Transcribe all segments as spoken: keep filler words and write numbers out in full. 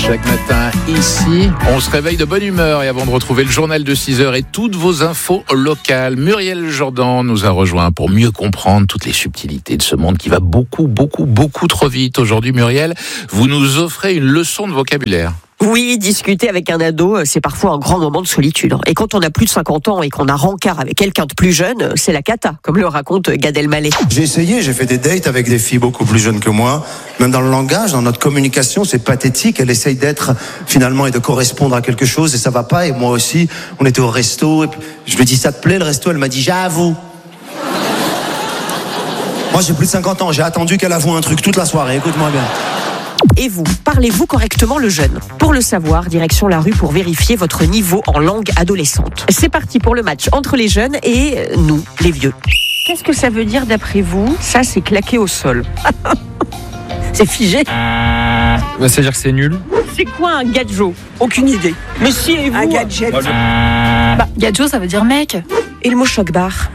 Chaque matin, ici, on se réveille de bonne humeur et avant de retrouver le journal de six heures et toutes vos infos locales, Muriel Jourdan nous a rejoint pour mieux comprendre toutes les subtilités de ce monde qui va beaucoup, beaucoup, beaucoup trop vite. Aujourd'hui, Muriel, vous nous offrez une leçon de vocabulaire. Oui, discuter avec un ado, c'est parfois un grand moment de solitude. Et quand on a plus de cinquante ans et qu'on a rencard avec quelqu'un de plus jeune, c'est la cata, comme le raconte Gad Elmaleh. J'ai essayé, j'ai fait des dates avec des filles beaucoup plus jeunes que moi. Même dans le langage, dans notre communication, c'est pathétique. Elle essaye d'être, finalement, et de correspondre à quelque chose, et ça va pas. Et moi aussi, on était au resto, et je lui ai dit, ça te plaît le resto? Elle m'a dit, j'avoue. Moi, j'ai plus de cinquante ans, j'ai attendu qu'elle avoue un truc toute la soirée, écoute-moi bien. Et vous, parlez-vous correctement le jeune? Pour le savoir, direction la rue pour vérifier votre niveau en langue adolescente. C'est parti pour le match entre les jeunes et nous, les vieux. Qu'est-ce que ça veut dire d'après vous? Ça, c'est claqué au sol. C'est figé. Bah, ça veut dire que c'est nul. C'est quoi un gadjo? Aucune idée. Mais si, et vous? Un gadget. Bah, gadjo, ça veut dire mec. Et le mot choc-bar?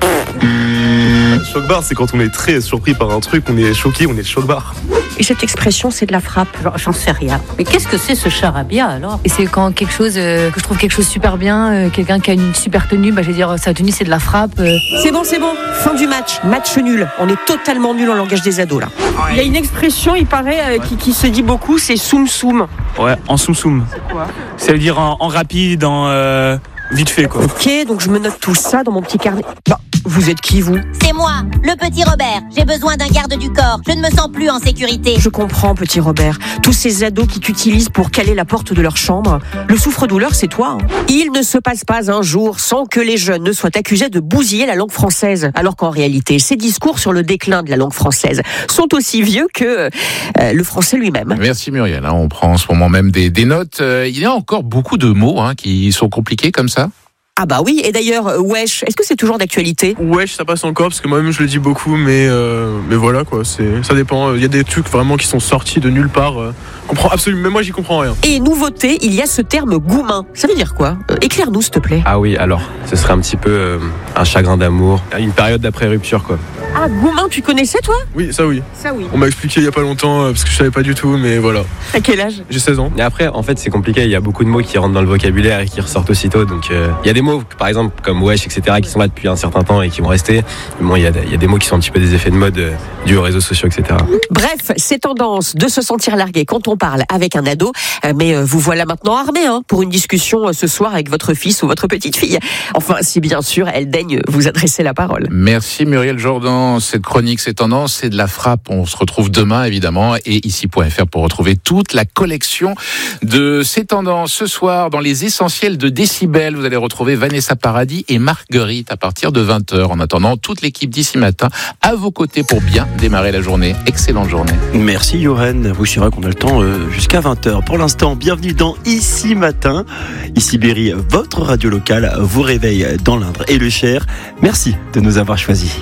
Choc-bar, c'est quand on est très surpris par un truc, on est choqué, on est choc-bar. Et cette expression, c'est de la frappe? J'en sais rien. Mais qu'est-ce que c'est ce charabia alors? Et c'est quand quelque chose, euh, que je trouve quelque chose super bien, euh, quelqu'un qui a une super tenue, bah je vais dire sa tenue c'est de la frappe. Euh. C'est bon, c'est bon. Fin du match. Match nul. On est totalement nul en langage des ados là. Il y a une expression, il paraît, euh, qui, qui se dit beaucoup, c'est soum soum. Ouais, en soum soum. C'est quoi? Ça veut dire en, en rapide, en euh, vite fait quoi. Ok, donc je me note tout ça dans mon petit carnet. Bah, vous êtes qui vous? C'est moi, le petit Robert. J'ai besoin d'un garde du corps. Je ne me sens plus en sécurité. Je comprends, petit Robert. Tous ces ados qui t'utilisent pour caler la porte de leur chambre. Le souffre-douleur, c'est toi. Hein. Il ne se passe pas un jour sans que les jeunes ne soient accusés de bousiller la langue française. Alors qu'en réalité, ces discours sur le déclin de la langue française sont aussi vieux que euh, le français lui-même. Merci Muriel. On prend en ce moment même des, des notes. Il y a encore beaucoup de mots hein, qui sont compliqués comme ça. Ah bah oui, et d'ailleurs, wesh, est-ce que c'est toujours d'actualité? Wesh, ça passe encore, parce que moi-même je le dis beaucoup, mais, euh, mais voilà quoi, c'est, ça dépend. Il y a des trucs vraiment qui sont sortis de nulle part. Euh, comprends absolument, même moi j'y comprends rien. Et nouveauté, il y a ce terme goumin. Ça veut dire quoi? euh, Éclaire-nous s'il te plaît. Ah oui, alors, ce serait un petit peu euh, un chagrin d'amour, une période d'après-rupture quoi. Ah, goumin, tu connaissais toi? Oui, ça oui. Ça oui. On m'a expliqué il y a pas longtemps, euh, parce que je savais pas du tout, mais voilà. À quel âge? J'ai seize ans. Et après, en fait, c'est compliqué, il y a beaucoup de mots qui rentrent dans le vocabulaire et qui ressortent aussitôt, donc euh, il y a des mots, par exemple, comme wesh, et cetera, qui sont là depuis un certain temps et qui vont rester. Mais bon, il y a, il y a des mots qui sont un petit peu des effets de mode euh, dus aux réseaux sociaux, et cetera. Bref, c'est tendance de se sentir largué quand on parle avec un ado, euh, mais euh, vous voilà maintenant armé hein, pour une discussion euh, ce soir avec votre fils ou votre petite fille. Enfin, si bien sûr, elle daigne vous adresser la parole. Merci Muriel Jourdan. Cette chronique, ces tendances, c'est de la frappe. On se retrouve demain, évidemment, et ici point f r pour retrouver toute la collection de ces tendances. Ce soir, dans les essentiels de Décibel, vous allez retrouver Vanessa Paradis et Marguerite à partir de vingt heures. En attendant, toute l'équipe d'ici matin à vos côtés pour bien démarrer la journée. Excellente journée. Merci Yoren. Vous c'est vrai qu'on a le temps euh, jusqu'à vingt heures. Pour l'instant, bienvenue dans Ici Matin. Ici Berry, votre radio locale, vous réveille dans l'Indre et le Cher. Merci de nous avoir choisis.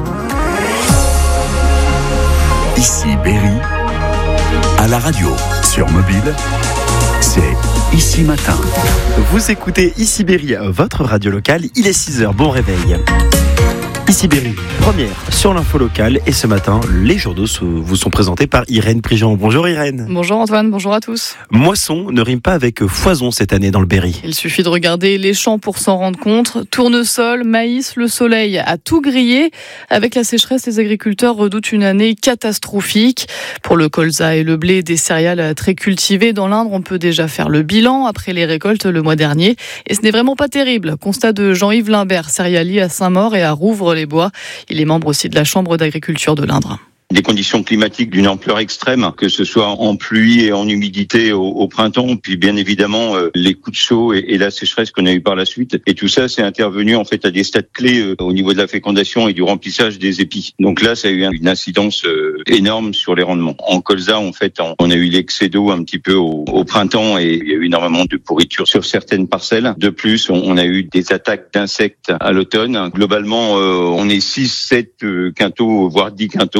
Ici Berry, à la radio, sur mobile, c'est Ici Matin. Vous écoutez Ici Berry, votre radio locale, il est six heures, bon réveil. Ici Berry, première sur l'info locale et ce matin, les journaux vous sont présentés par Irène Prigent. Bonjour Irène. Bonjour Antoine, bonjour à tous. Moisson ne rime pas avec foison cette année dans le Berry. Il suffit de regarder les champs pour s'en rendre compte. Tournesol, maïs, le soleil a tout grillé. Avec la sécheresse, les agriculteurs redoutent une année catastrophique. Pour le colza et le blé, des céréales très cultivées dans l'Indre, on peut déjà faire le bilan après les récoltes le mois dernier. Et ce n'est vraiment pas terrible. Constat de Jean-Yves Limbert, céréalier à Saint-Maur et à Rouvres-les-Bois. Il est membre aussi de la Chambre d'agriculture de l'Indre. Des conditions climatiques d'une ampleur extrême, que ce soit en pluie et en humidité au, au printemps, puis bien évidemment euh, les coups de chaud et, et la sécheresse qu'on a eu par la suite. Et tout ça, c'est intervenu en fait à des stades clés euh, au niveau de la fécondation et du remplissage des épis. Donc là, ça a eu une incidence euh, énorme sur les rendements. En colza, en fait, on a eu l'excès d'eau un petit peu au, au printemps et il y a eu énormément de pourriture sur certaines parcelles. De plus, on, on a eu des attaques d'insectes à l'automne. Globalement, euh, on est six, sept euh, quintaux, voire dix quintaux euh,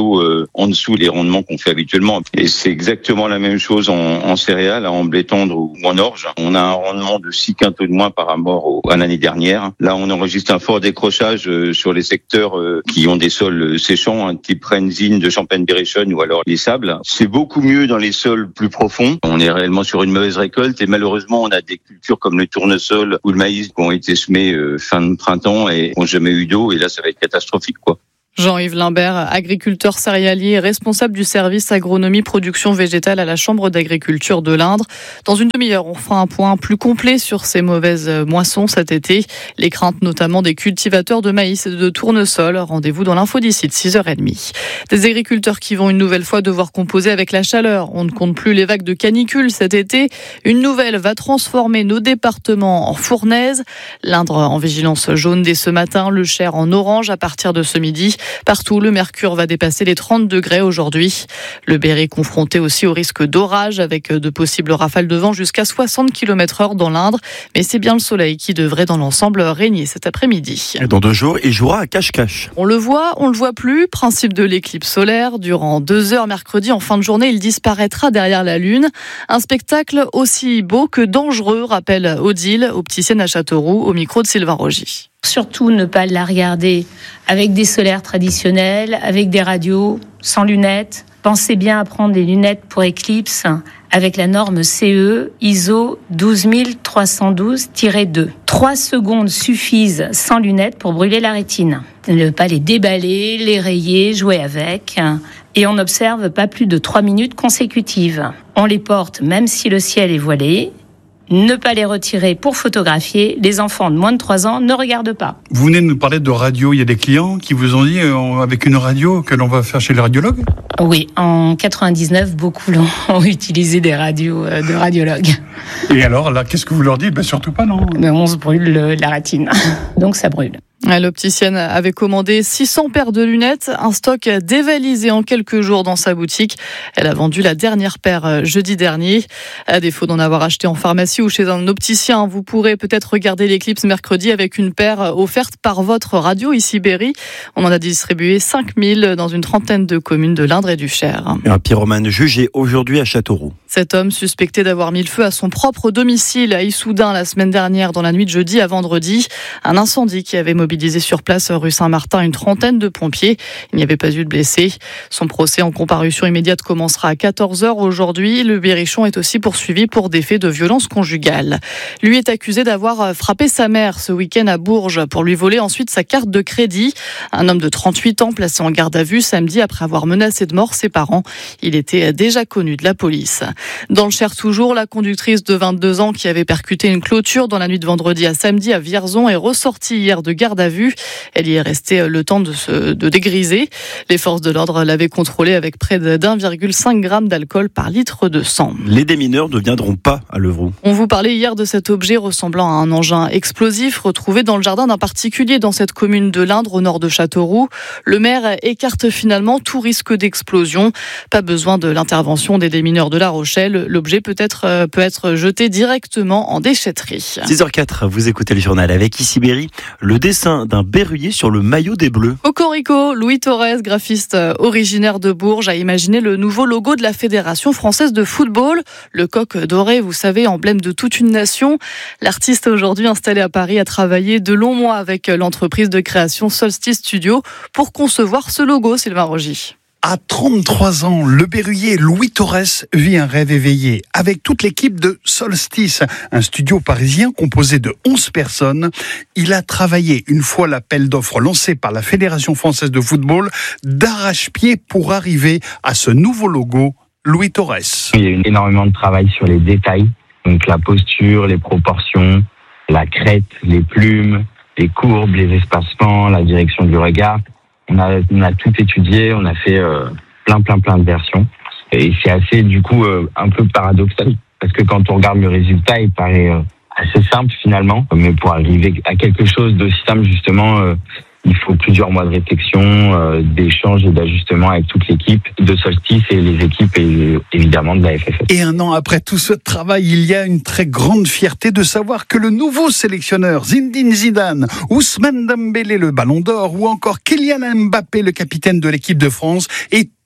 peu en dessous des rendements qu'on fait habituellement. Et c'est exactement la même chose en, en céréales, en blé tendre ou en orge. On a un rendement de six quintaux de moins par rapport au, à l'année dernière. Là, on enregistre un fort décrochage euh, sur les secteurs euh, qui ont des sols séchants, un type Renzine de Champagne-Berrichonne ou alors les sables. C'est beaucoup mieux dans les sols plus profonds. On est réellement sur une mauvaise récolte et malheureusement, on a des cultures comme le tournesol ou le maïs qui ont été semés euh, fin de printemps et n'ont jamais eu d'eau. Et là, ça va être catastrophique, quoi. Jean-Yves Limbert, agriculteur céréalier et responsable du service agronomie production végétale à la Chambre d'agriculture de l'Indre. Dans une demi-heure, on fera un point plus complet sur ces mauvaises moissons cet été. Les craintes notamment des cultivateurs de maïs et de tournesol. Rendez-vous dans l'info d'ici de six heures trente. Des agriculteurs qui vont une nouvelle fois devoir composer avec la chaleur. On ne compte plus les vagues de canicule cet été. Une nouvelle va transformer nos départements en fournaise. L'Indre en vigilance jaune dès ce matin, le Cher en orange à partir de ce midi. Partout, le mercure va dépasser les trente degrés aujourd'hui. Le Berry confronté aussi au risque d'orage avec de possibles rafales de vent jusqu'à soixante kilomètres heure dans l'Indre. Mais c'est bien le soleil qui devrait dans l'ensemble régner cet après-midi. Dans deux jours, il jouera à cache-cache. On le voit, on le voit plus. Principe de l'éclipse solaire. Durant deux heures mercredi, en fin de journée, il disparaîtra derrière la Lune. Un spectacle aussi beau que dangereux, rappelle Odile, opticienne à Châteauroux, au micro de Sylvain Rogy. Surtout ne pas la regarder avec des solaires traditionnels, avec des radios, sans lunettes. Pensez bien à prendre des lunettes pour éclipse avec la norme C E I S O douze mille trois cent douze tiret deux. Trois secondes suffisent sans lunettes pour brûler la rétine. Ne pas les déballer, les rayer, jouer avec. Et on n'observe pas plus de trois minutes consécutives. On les porte même si le ciel est voilé. Ne pas les retirer pour photographier. Les enfants de moins de trois ans ne regardent pas. Vous venez de nous parler de radio. Il y a des clients qui vous ont dit, euh, avec une radio, que l'on va faire chez le radiologue ? Oui, en quatre-vingt-dix-neuf, beaucoup l'ont, ont utilisé des radios euh, de radiologues. Et alors, là, qu'est-ce que vous leur dites ? Ben, surtout pas, non ? Mais on se brûle le, la rétine. Donc ça brûle. L'opticienne avait commandé six cents paires de lunettes, un stock dévalisé en quelques jours dans sa boutique. Elle a vendu la dernière paire jeudi dernier. À défaut d'en avoir acheté en pharmacie ou chez un opticien, vous pourrez peut-être regarder l'éclipse mercredi avec une paire offerte par votre radio ici Berry. On en a distribué cinq mille dans une trentaine de communes de l'Indre et du Cher. Un pyromane jugé aujourd'hui à Châteauroux. Cet homme suspecté d'avoir mis le feu à son propre domicile à Issoudun la semaine dernière dans la nuit de jeudi à vendredi. Un incendie qui avait mobilisé sur place rue Saint-Martin une trentaine de pompiers. Il n'y avait pas eu de blessés. Son procès en comparution immédiate commencera à quatorze heures aujourd'hui. Le Berrichon est aussi poursuivi pour des faits de violence conjugale. Lui est accusé d'avoir frappé sa mère ce week-end à Bourges pour lui voler ensuite sa carte de crédit. Un homme de trente-huit ans placé en garde à vue samedi après avoir menacé de mort ses parents. Il était déjà connu de la police. Dans le Cher toujours, la conductrice de vingt-deux ans qui avait percuté une clôture dans la nuit de vendredi à samedi à Vierzon est ressortie hier de garde à vue. Elle y est restée le temps de se de dégriser. Les forces de l'ordre l'avaient contrôlée avec près d'un virgule cinq gramme d'alcool par litre de sang. Les démineurs ne viendront pas à Levroux. On vous parlait hier de cet objet ressemblant à un engin explosif retrouvé dans le jardin d'un particulier dans cette commune de l'Indre au nord de Châteauroux. Le maire écarte finalement tout risque d'explosion. Pas besoin de l'intervention des démineurs de La Rochelle. L'objet peut être, peut être jeté directement en déchetterie. six heures quatre, vous écoutez le journal avec ici Berry. Le dessin d'un berruyer sur le maillot des Bleus. Cocorico, Louis Torres, graphiste originaire de Bourges, a imaginé le nouveau logo de la Fédération française de football. Le coq doré, vous savez, emblème de toute une nation. L'artiste aujourd'hui installé à Paris a travaillé de longs mois avec l'entreprise de création Solstice Studio pour concevoir ce logo, Sylvain Rogy. À trente-trois ans, le berruyer Louis Torres vit un rêve éveillé avec toute l'équipe de Solstice, un studio parisien composé de onze personnes. Il a travaillé, une fois l'appel d'offres lancé par la Fédération française de football, d'arrache-pied pour arriver à ce nouveau logo, Louis Torres. Il y a eu énormément de travail sur les détails, donc la posture, les proportions, la crête, les plumes, les courbes, les espacements, la direction du regard. On a, on a tout étudié, on a fait euh, plein, plein, plein de versions. Et c'est assez, du coup, euh, un peu paradoxal. Parce que quand on regarde le résultat, il paraît euh, assez simple finalement. Mais pour arriver à quelque chose d'aussi simple, justement, euh, il faut plusieurs mois de réflexion, euh, d'échanges et d'ajustements avec toute l'équipe de Solstice et les équipes et, évidemment de la F F F. Et un an après tout ce travail, il y a une très grande fierté de savoir que le nouveau sélectionneur Zinedine Zidane, Ousmane Dembélé le Ballon d'Or ou encore Kylian Mbappé le capitaine de l'équipe de France est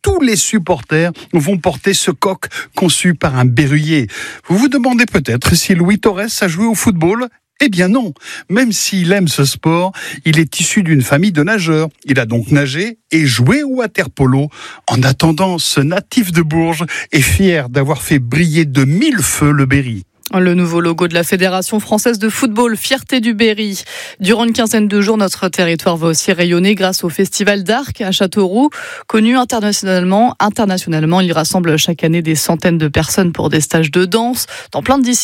tous les supporters vont porter ce coq conçu par un berruyer. Vous vous demandez peut-être si Louis Torres a joué au football ? Eh bien non, même s'il aime ce sport, il est issu d'une famille de nageurs. Il a donc nagé et joué au water-polo. En attendant, ce natif de Bourges est fier d'avoir fait briller de mille feux le Berry. Le nouveau logo de la Fédération française de football, Fierté du Berry. Durant une quinzaine de jours, notre territoire va aussi rayonner grâce au Festival d'Arc à Châteauroux. Connu internationalement, internationalement, il rassemble chaque année des centaines de personnes pour des stages de danse dans plein de disciplines.